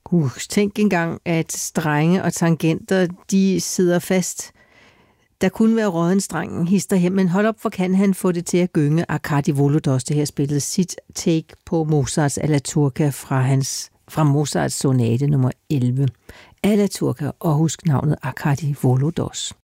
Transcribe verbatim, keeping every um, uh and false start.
Uh, tænk engang, at strenge og tangenter, de sidder fast. Der kunne være rådenstrengen hister her, men hold op, hvor kan han få det til at gynge. Arkadi Volodos, det her spillet sit take på Mozarts Alla Turca fra, hans, fra Mozarts sonate nummer elleve. Alla Turca, og husk navnet Arkadi Volodos.